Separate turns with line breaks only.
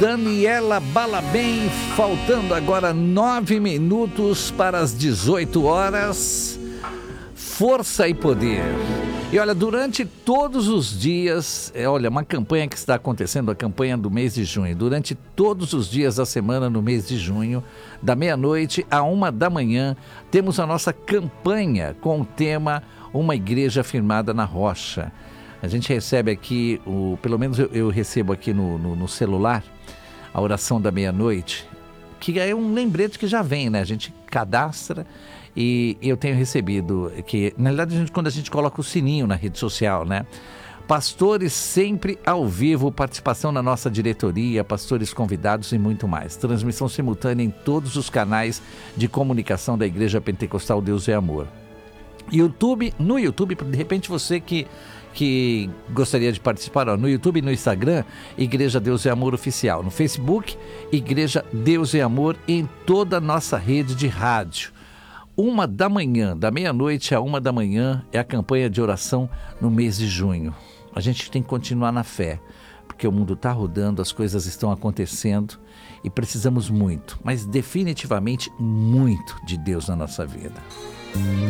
Daniela Balabem, faltando agora 9 minutos para as 18 horas. Força e poder. E olha, durante todos os dias, uma campanha que está acontecendo, a campanha do mês de junho, durante todos os dias da semana no mês de junho, da meia-noite à 1h, temos a nossa campanha com o tema Uma Igreja Firmada na Rocha. A gente recebe aqui, pelo menos eu recebo aqui no celular, a oração da meia-noite, que é um lembrete que já vem, né? A gente cadastra e eu tenho recebido, que na realidade quando a gente coloca o sininho na rede social, né? Pastores sempre ao vivo, participação na nossa diretoria, pastores convidados e muito mais. Transmissão simultânea em todos os canais de comunicação da Igreja Pentecostal Deus é Amor. No YouTube, de repente você que gostaria de participar, no YouTube e no Instagram, Igreja Deus é Amor Oficial. No Facebook, Igreja Deus é Amor, em toda a nossa rede de rádio. 1h, da meia-noite à 1h, é a campanha de oração no mês de junho. A gente tem que continuar na fé, porque o mundo está rodando, as coisas estão acontecendo e precisamos muito, mas definitivamente muito de Deus na nossa vida.